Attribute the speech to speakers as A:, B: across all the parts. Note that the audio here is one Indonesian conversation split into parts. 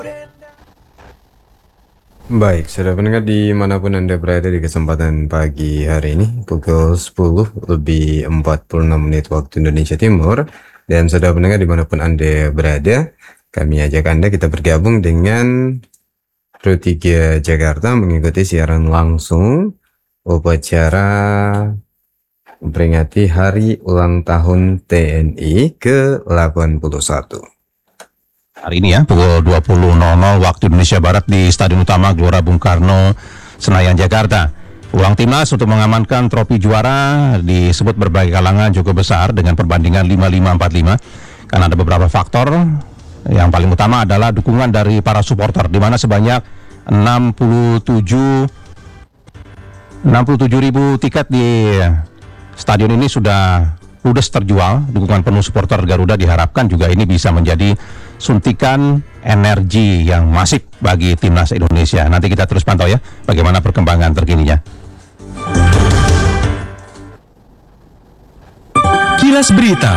A: Baik, saudara pendengar dimanapun Anda berada di kesempatan pagi hari ini pukul 10 lebih 46 menit waktu Indonesia Timur. Dan saudara pendengar dimanapun Anda berada, kami ajak Anda kita bergabung dengan Pro 3 Jakarta mengikuti siaran langsung upacara memperingati Hari Ulang Tahun TNI ke-81.
B: Hari ini ya, pukul 20.00 waktu Indonesia Barat di Stadion Utama Gelora Bung Karno, Senayan, Jakarta. Ulang timnas untuk mengamankan trofi juara disebut berbagai kalangan cukup besar dengan perbandingan 55-45 karena ada beberapa faktor. Yang paling utama adalah dukungan dari para supporter, di mana sebanyak 67.000 tiket di stadion ini sudah ludes terjual. Dukungan penuh supporter Garuda diharapkan juga ini bisa menjadi suntikan energi yang masif bagi timnas Indonesia. Nanti kita terus pantau ya bagaimana perkembangan terkininya.
C: Kilas Berita.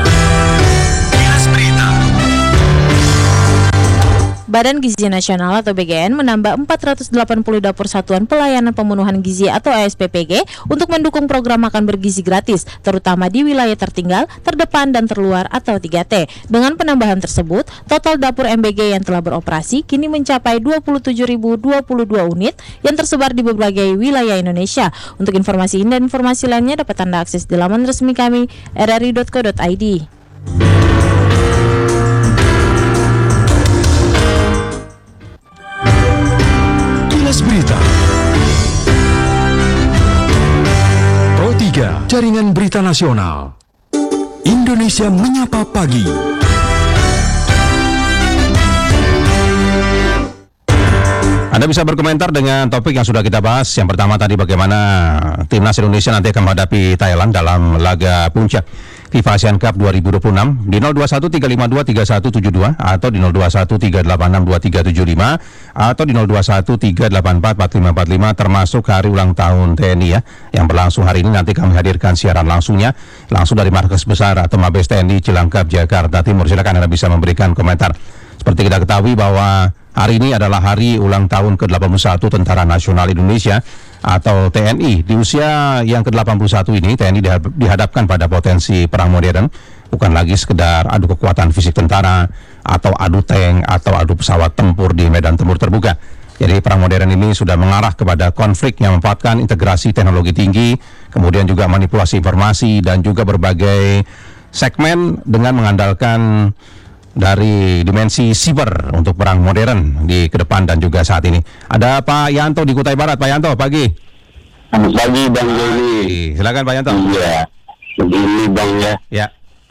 D: Badan Gizi Nasional atau BGN menambah 480 dapur satuan pelayanan pemenuhan gizi atau ASPPG untuk mendukung program makan bergizi gratis, terutama di wilayah tertinggal, terdepan, dan terluar atau 3T. Dengan penambahan tersebut, total dapur MBG yang telah beroperasi kini mencapai 27.022 unit yang tersebar di berbagai wilayah Indonesia. Untuk informasi ini dan informasi lainnya dapat Anda akses di laman resmi kami rri.co.id.
C: Berita. Pro 3, Jaringan Berita Nasional. Indonesia Menyapa Pagi.
B: Anda bisa berkomentar dengan topik yang sudah kita bahas. Yang pertama tadi bagaimana timnas Indonesia nanti akan menghadapi Thailand dalam laga puncak FIFA Asian Cup 2026 di 0213523172 atau di 0213862375 atau di 0213844545 termasuk hari ulang tahun TNI ya yang berlangsung hari ini. Nanti kami hadirkan siaran langsungnya langsung dari markas besar atau Mabes TNI Cilangkap, Jakarta Timur. Silakan Anda bisa memberikan komentar. Seperti kita ketahui bahwa hari ini adalah hari ulang tahun ke-81 Tentara Nasional Indonesia atau TNI. Di usia yang ke-81 ini, TNI dihadapkan pada potensi perang modern, bukan lagi sekedar adu kekuatan fisik tentara, atau adu tank, atau adu pesawat tempur di medan tempur terbuka. Jadi perang modern ini sudah mengarah kepada konflik yang memanfaatkan integrasi teknologi tinggi, kemudian juga manipulasi informasi, dan juga berbagai segmen dengan mengandalkan dari dimensi siber untuk perang modern di ke depan dan juga saat ini. Ada Pak Yanto di Kutai Barat. Pak Yanto, pagi.
E: Selamat pagi Bang Joni.
B: Silakan Pak Yanto.
E: Iya, begini Bang ya.
B: Ya.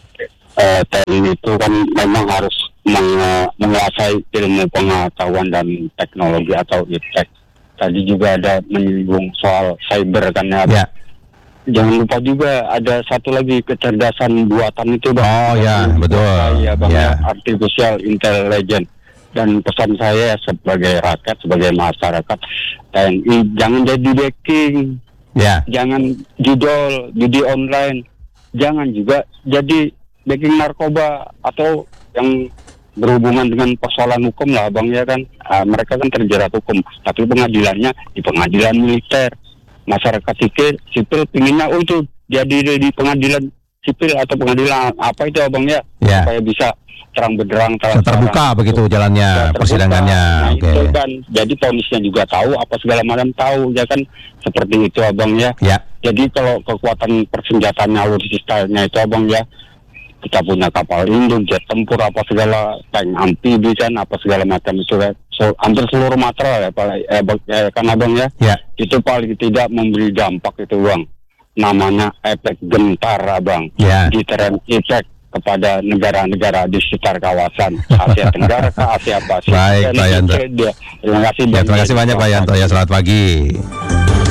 E: TNI itu kan memang harus menguasai ilmu pengetahuan dan teknologi atau iptek. Tadi juga ada menyinggung soal cyber kan ya.
B: Ya.
E: Jangan lupa juga ada satu lagi kecerdasan buatan itu Bang.
B: Oh ya, betul.
E: Ya Bang
B: Ya.
E: Artificial Intelligence. Dan pesan saya sebagai rakyat, sebagai masyarakat TNI, jangan jadi backing,
B: Ya.
E: jangan judi online, jangan juga jadi backing narkoba atau yang berhubungan dengan persoalan hukum lah Bang ya kan. Mereka kan terjerat hukum, tapi pengadilannya di pengadilan militer. Masyarakat sipil pinginnya itu jadi di pengadilan sipil atau pengadilan apa itu Abang ya,
B: Ya.
E: supaya bisa terang benderang
B: Terbuka begitu jalannya persidangannya.
E: Nah,
B: Oke.
E: itu kan jadi ponisnya juga tahu, apa segala macam tahu ya kan, seperti itu Abang ya.
B: Ya.
E: Jadi kalau kekuatan persenjataan alutsistanya itu Abang ya, kita punya kapal induk, jet tempur, apa segala, tank amfibi kan, apa segala macam itu kan. Hampir seluruh material ya kan Abang ya.
B: Ya.
E: Itu paling tidak memberi dampak itu Bang. Namanya efek gentar Abang.
B: Ya.
E: Deterrent effect kepada negara-negara di sekitar kawasan Asia Tenggara ke Asia Pasifik.
B: Baik, Pak Yanto.
E: Terima kasih.
B: Ya, terima kasih banyak Pak Yanto ya, selamat pagi.